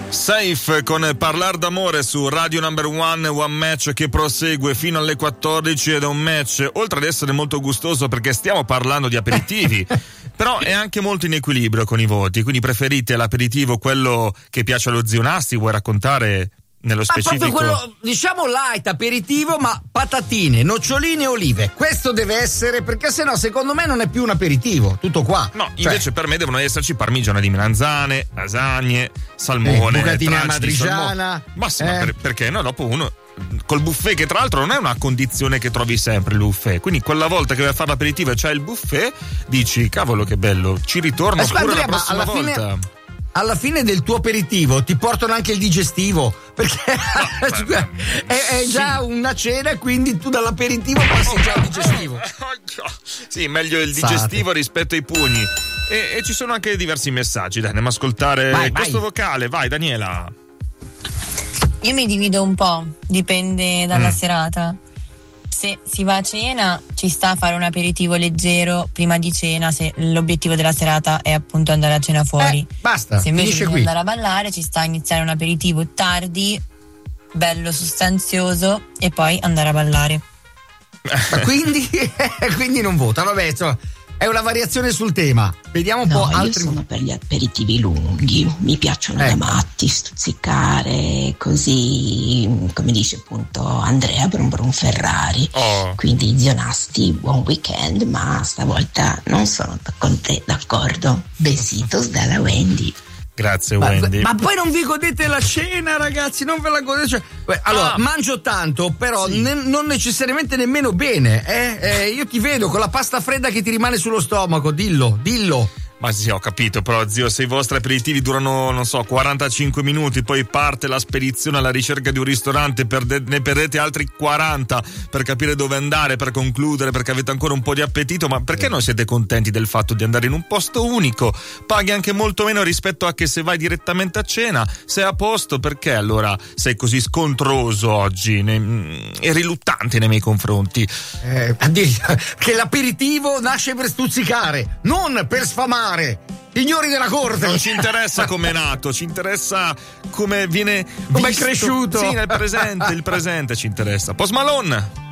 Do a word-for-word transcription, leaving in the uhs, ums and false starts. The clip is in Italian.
Safe con Parlar d'amore su Radio Number One, one match che prosegue fino alle quattordici ed è un match, oltre ad essere molto gustoso perché stiamo parlando di aperitivi, però è anche molto in equilibrio con i voti, quindi preferite l'aperitivo, quello che piace allo zio Nasti, vuoi raccontare nello specifico? Ma proprio quello, diciamo light, aperitivo, ma patatine, noccioline e olive, questo deve essere, perché sennò secondo me non è più un aperitivo, tutto qua. No, invece cioè, per me devono esserci parmigiana di melanzane, lasagne, salmone, eh, bucatine amatriciana. Ma sì, eh. ma per, perché no? Dopo uno col buffet, che tra l'altro non è una condizione che trovi sempre il buffet, quindi quella volta che vai a fare l'aperitivo e c'è il buffet, dici cavolo che bello, ci ritorno Ascolta, pure Andrea, la prossima alla volta. Fine... Alla fine del tuo aperitivo ti portano anche il digestivo, perché no, beh, è, è già sì. una cena, quindi tu dall'aperitivo passi oh, già al digestivo. Oh, oh, sì, meglio il digestivo Sate. rispetto ai pugni. E, e ci sono anche diversi messaggi, dai, andiamo a ascoltare vai, questo vai. vocale. Vai, Daniela. Io mi divido un po', dipende dalla mm. serata. Se si va a cena ci sta a fare un aperitivo leggero prima di cena, se l'obiettivo della serata è appunto andare a cena fuori. Eh, basta, se invece finisce bisogna qui. andare a ballare ci sta a iniziare un aperitivo tardi, bello sostanzioso e poi andare a ballare. Ma quindi, quindi non vota, vabbè, insomma, è una variazione sul tema. Vediamo un no, po' io altri. sono per gli aperitivi lunghi, mi piacciono ecco. da matti, stuzzicare così, come dice appunto Andrea, Brum Brum Ferrari. Oh. Quindi zio Nasti, buon weekend, ma stavolta non sono con te d'accordo. Besitos dalla Wendy. Grazie ma, Wendy. Ma poi non vi godete la cena, ragazzi, non ve la godete. Cioè, beh, allora, ah, mangio tanto, però sì. ne, non necessariamente nemmeno bene. Eh? Eh, io ti vedo con la pasta fredda che ti rimane sullo stomaco, dillo, dillo. Ma sì, ho capito, però zio, se i vostri aperitivi durano, non so, quarantacinque minuti, poi parte la spedizione alla ricerca di un ristorante, perde, ne perdete altri quaranta per capire dove andare, per concludere, perché avete ancora un po' di appetito, ma perché non siete contenti del fatto di andare in un posto unico? Paghi anche molto meno rispetto a che se vai direttamente a cena, sei a posto, perché allora sei così scontroso oggi ne, e riluttante nei miei confronti? Eh, a dire che l'aperitivo nasce per stuzzicare, non per sfamare. Signori della corte, non ci interessa come è nato, ci interessa come viene come visto. è cresciuto. Sì, nel presente, il presente ci interessa. Post Malone.